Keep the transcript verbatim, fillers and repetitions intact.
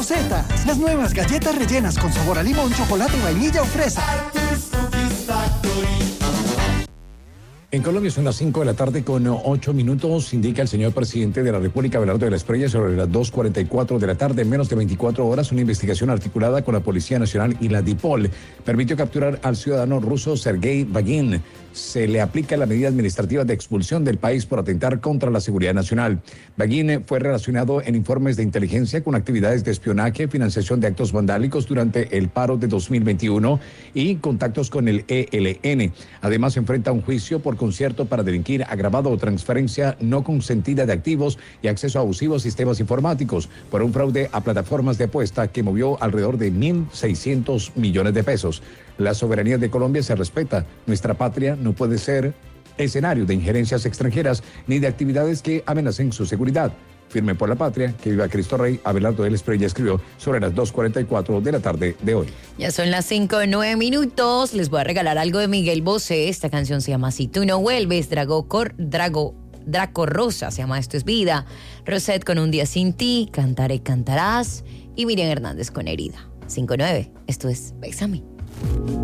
Rosetas, las nuevas galletas rellenas con sabor a limón, chocolate, vainilla o fresa. En Colombia son las cinco de la tarde con ocho minutos, indica el señor presidente de la República, Abelardo de la Espriella, sobre las dos cuarenta y cuatro de la tarde, en menos de veinticuatro horas, una investigación articulada con la Policía Nacional y la DIPOL permitió capturar al ciudadano ruso Sergei Vagin. Se le aplica la medida administrativa de expulsión del país por atentar contra la seguridad nacional. Vagin fue relacionado en informes de inteligencia con actividades de espionaje, financiación de actos vandálicos durante el paro de dos mil veintiuno y contactos con el E L N. Además, enfrenta un juicio por concierto para delinquir agravado o transferencia no consentida de activos y acceso abusivo a sistemas informáticos por un fraude a plataformas de apuesta que movió alrededor de mil seiscientos millones de pesos. La soberanía de Colombia se respeta. Nuestra patria no puede ser escenario de injerencias extranjeras ni de actividades que amenacen su seguridad. Firme por la patria, que viva Cristo Rey. Abelardo de la Espriella escribió sobre las dos cuarenta y cuatro de la tarde de hoy. Ya son las cinco y nueve minutos. Les voy a regalar algo de Miguel Bosé. Esta canción se llama Si tú no vuelves. Drago, Cor, Drago, Draco Rosa se llama Esto es vida. Rosette con Un día sin ti. Cantaré, cantarás. Y Miriam Hernández con Herida. cinco nueve. Esto es Bésame.